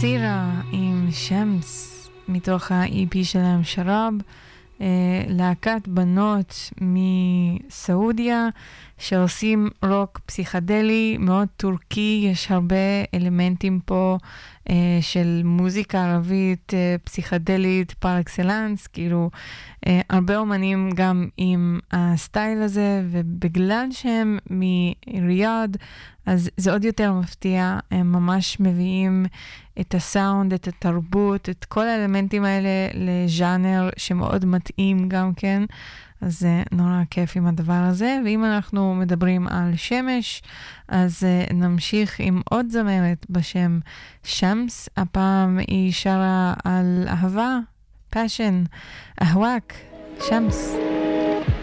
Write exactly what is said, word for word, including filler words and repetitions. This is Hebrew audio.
סירה עם שמס מתוך ה-אי פי שלהם שרב, להקת בנות מסעודיה שעושים רוק פסיכדלי מאוד טורקי. יש הרבה אלמנטים פה של מוזיקה ערבית פסיכדלית פר אקסלנס, כאילו הרבה אומנים גם עם הסטייל הזה, ובגלל שהם מריאד אז זה עוד יותר מפתיע. הם ממש מביאים את הסאונד, את התרבות, את כל האלמנטים האלה לז'אנר שמאוד מתאים גם כן, אז זה נורא כיף עם הדבר הזה. ואם אנחנו מדברים על שמש, אז נמשיך עם עוד זמרת בשם שמס. הפעם היא שרה על אהבה, passion, אהואק, שמס.